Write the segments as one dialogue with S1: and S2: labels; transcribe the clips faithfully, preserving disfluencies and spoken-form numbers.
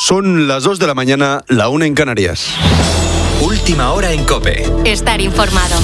S1: Son las dos de la mañana, la una en Canarias.
S2: Última hora en COPE.
S3: Estar informado.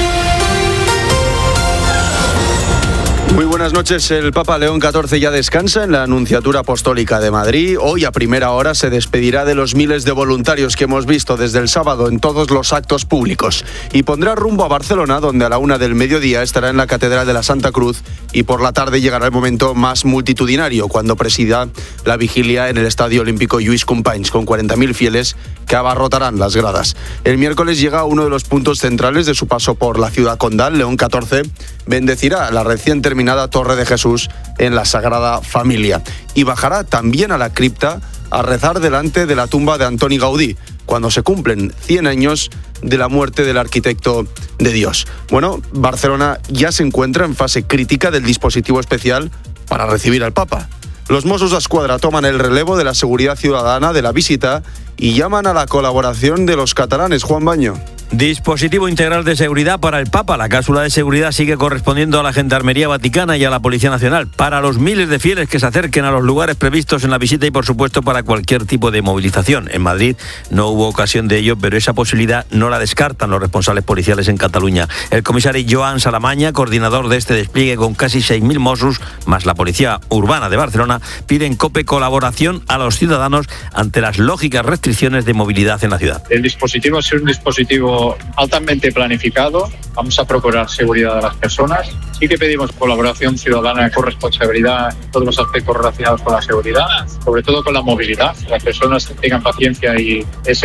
S1: Muy buenas noches. El Papa León catorce ya descansa en la Nunciatura Apostólica de Madrid. Hoy a primera hora se despedirá de los miles de voluntarios que hemos visto desde el sábado en todos los actos públicos y pondrá rumbo a Barcelona, donde a la una del mediodía estará en la Catedral de la Santa Cruz, y por la tarde llegará el momento más multitudinario, cuando presida la vigilia en el Estadio Olímpico Lluís Companys, con cuarenta mil fieles que abarrotarán las gradas. El miércoles llega a uno de los puntos centrales de su paso por la ciudad condal. León catorce bendecirá la recién terminada Torre de Jesús en la Sagrada Familia y bajará también a la cripta a rezar delante de la tumba de Antoni Gaudí, cuando se cumplen cien años de la muerte del arquitecto de Dios. Bueno, Barcelona ya se encuentra en fase crítica del dispositivo especial para recibir al Papa. Los Mossos d'Esquadra toman el relevo de la seguridad ciudadana de la visita y llaman a la colaboración de los catalanes. Juan Baño.
S4: Dispositivo integral de seguridad para el Papa. La cápsula de seguridad sigue correspondiendo a la Gendarmería Vaticana y a la Policía Nacional. Para los miles de fieles que se acerquen a los lugares previstos en la visita y, por supuesto, para cualquier tipo de movilización. En Madrid no hubo ocasión de ello, pero esa posibilidad no la descartan los responsables policiales en Cataluña. El comisario Joan Salamaña, coordinador de este despliegue con casi seis mil Mossos, más la Policía Urbana de Barcelona, pide en COPE colaboración a los ciudadanos ante las lógicas restricciones de movilidad en la ciudad.
S5: El dispositivo es un dispositivo altamente planificado. Vamos a procurar seguridad de las personas. Sí que pedimos colaboración ciudadana con responsabilidad en todos los aspectos relacionados con la seguridad, sobre todo con la movilidad. Las personas tengan paciencia y ese